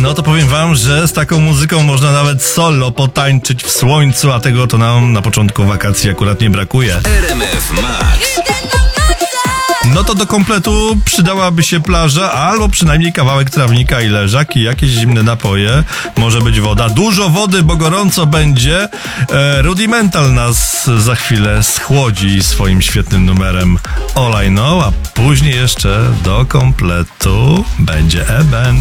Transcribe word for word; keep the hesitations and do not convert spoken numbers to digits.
No to powiem wam, że z taką muzyką można nawet solo potańczyć w słońcu, a tego to nam na początku wakacji akurat nie brakuje. R M F Max. No to do kompletu przydałaby się plaża, albo przynajmniej kawałek trawnika i leżak i jakieś zimne napoje. Może być woda. Dużo wody, bo gorąco będzie. E, Rudimental nas za chwilę schłodzi swoim świetnym numerem All I Know, a później jeszcze do kompletu będzie Eben.